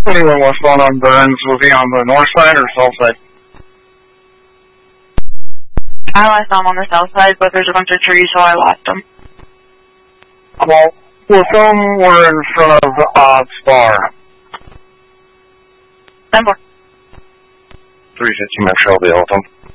Anyone, what's going on, Burns? Was he on the north side or south side? I last saw him on the south side, but there's a bunch of trees, so I lost him. Well, somewhere in front of the Odds Bar. 10-4. 350 Metro, be with them.